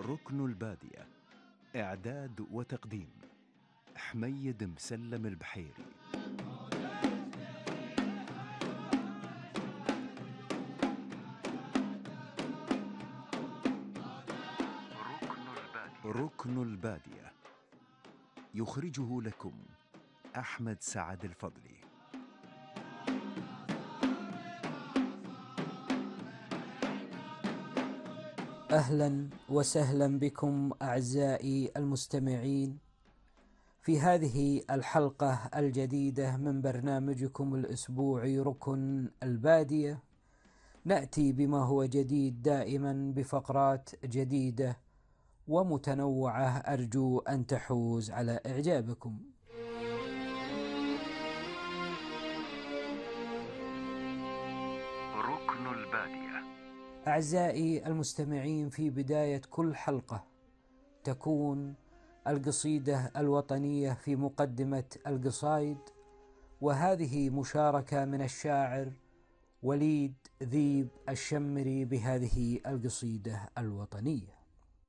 ركن البادية. إعداد وتقديم حميد مسلم البحيري. ركن البادية يخرجه لكم أحمد سعد الفضلي. أهلا وسهلا بكم أعزائي المستمعين في هذه الحلقة الجديدة من برنامجكم الأسبوعي ركن البادية. نأتي بما هو جديد دائما بفقرات جديدة ومتنوعة، أرجو أن تحوز على إعجابكم. ركن البادية. أعزائي المستمعين، في بداية كل حلقة تكون القصيدة الوطنية في مقدمة القصايد، وهذه مشاركة من الشاعر وليد ذيب الشمري بهذه القصيدة الوطنية.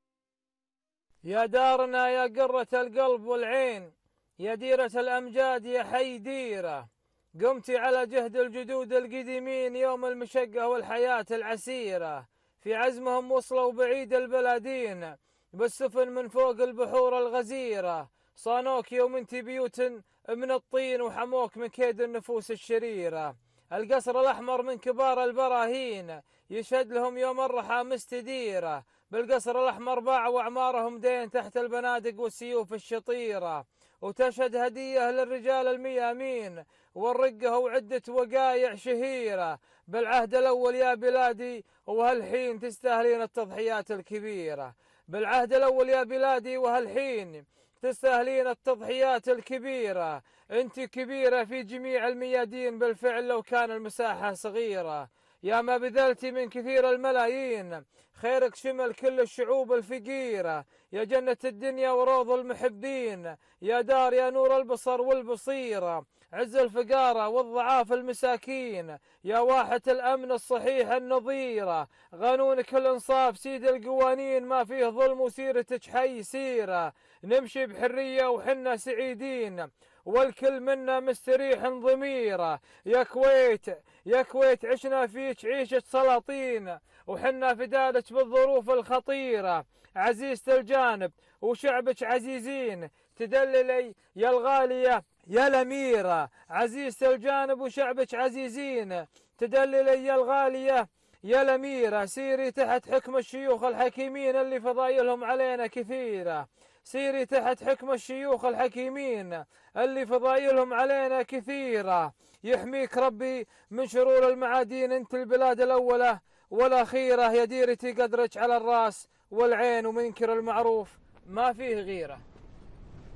يا دارنا يا قرة القلب والعين، يا ديرة الأمجاد يا حي ديرة، قمتي على جهد الجدود القديمين يوم المشقة والحياة العسيرة، في عزمهم وصلوا بعيد البلادين بالسفن من فوق البحور الغزيرة، صانوك يوم انت بيوت من الطين وحموك من كيد النفوس الشريرة. القصر الأحمر من كبار البراهين يشهد لهم يوم الرحى مستديرة، بالقصر الأحمر باعوا أعمارهم دين تحت البنادق والسيوف الشطيرة، وتشهد هدية للرجال الميامين والرقة وعدة وقايع شهيرة. بالعهد الأول يا بلادي وهالحين تستاهلين التضحيات الكبيرة، بالعهد الأول يا بلادي وهالحين تستاهلين التضحيات الكبيرة. انت كبيرة في جميع الميادين بالفعل لو كان المساحة صغيرة، يا ما بذلتي من كثير الملايين خيرك شمل كل الشعوب الفقيرة، يا جنة الدنيا وروض المحبين، يا دار يا نور البصر والبصيرة، عز الفقارة والضعاف المساكين، يا واحة الأمن الصحيح النظيرة، قانونك الإنصاف سيد القوانين ما فيه ظلم وسيرتك حي سيرة، نمشي بحرية وحنا سعيدين والكل منا مستريح ضميره. يا كويت يا كويت عشنا فيك عيشة سلاطين وحنا فدالك بالظروف الخطيرة، عزيزة الجانب وشعبك عزيزين تدللي يا الغالية يا الأميرة، عزيزة الجانب وشعبك عزيزين تدللي يا الغالية يا الأميرة. سيري تحت حكم الشيوخ الحكيمين اللي فضايلهم علينا كثيرة، سيري تحت حكم الشيوخ الحكيمين اللي فضايلهم علينا كثيرة، يحميك ربي من شرور المعادين، انت البلاد الأولى والأخيرة، يا ديرتي قدرك على الراس والعين ومنكر المعروف ما فيه غيره.